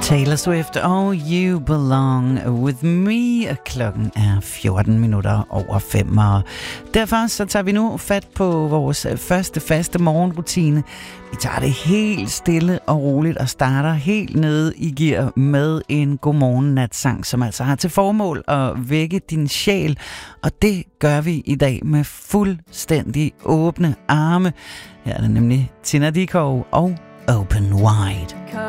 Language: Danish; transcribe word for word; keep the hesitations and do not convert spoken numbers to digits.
Taylor Swift og You Belong With Me. Klokken er fjorten minutter over fem, og derfor så tager vi nu fat på vores første faste morgenrutine. Vi tager det helt stille og roligt og starter helt nede i gear med en godmorgen natsang, som altså har til formål at vække din sjæl, og det gør vi i dag med fuldstændig åbne arme. Her er det nemlig Tina Dickow og Open Wide.